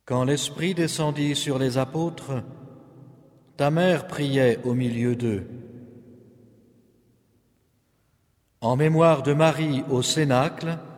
Quand l'Esprit descendit sur les apôtres, ta mère priait au milieu d'eux. En mémoire de Marie au Cénacle,